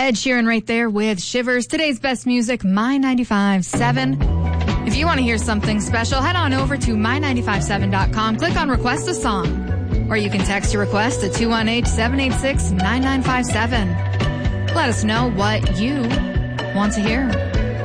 Ed Sheeran right there with Shivers. Today's best music, My 95.7. If you want to hear something special, head on over to my957.com. Click on Request a Song. Or you can text your request to 218-786-9957. Let us know what you want to hear.